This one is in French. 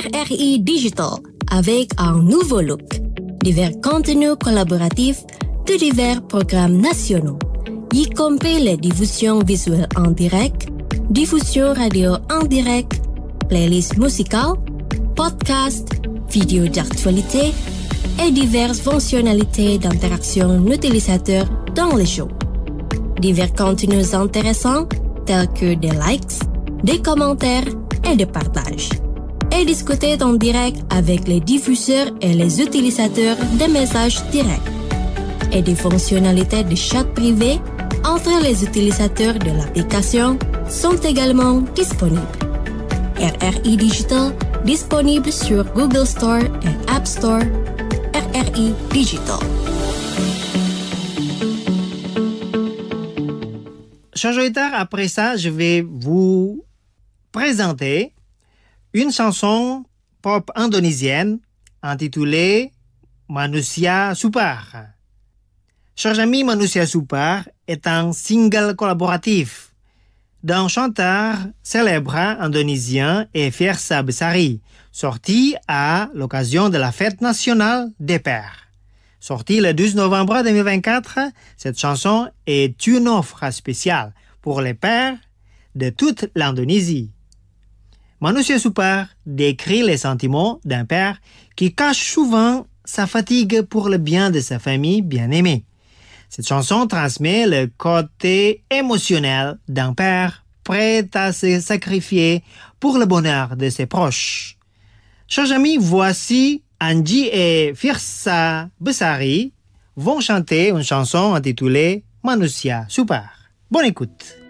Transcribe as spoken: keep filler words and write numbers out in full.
R R I Digital avec un nouveau look, divers contenus collaboratifs de divers programmes nationaux, y compris les diffusions visuelles en direct, diffusion radio en direct, playlists musicales, podcasts, vidéos d'actualité et diverses fonctionnalités d'interaction utilisateur dans les shows. Divers contenus intéressants tels que des likes, des commentaires et des partages. Et discuter en direct avec les diffuseurs et les utilisateurs des messages directs. Et des fonctionnalités de chat privé entre les utilisateurs de l'application sont également disponibles. R R I Digital disponible sur Google Store et App Store. R R I Digital. Chers auditeurs, après ça, je vais vous présenter une chanson pop indonésienne intitulée Manusia Super. Chers amis, Manusia Super est un single collaboratif d'un chanteur célèbre indonésien et Fiersa Besari, sorti à l'occasion de la fête nationale des pères. Sortie le douze novembre deux mille vingt-quatre, cette chanson est une offre spéciale pour les pères de toute l'Indonésie. Manusia Super décrit les sentiments d'un père qui cache souvent sa fatigue pour le bien de sa famille bien-aimée. Cette chanson transmet le côté émotionnel d'un père prêt à se sacrifier pour le bonheur de ses proches. Chers amis, voici Anji et Fiersa Besari vont chanter une chanson intitulée Manusia Super. Bonne écoute!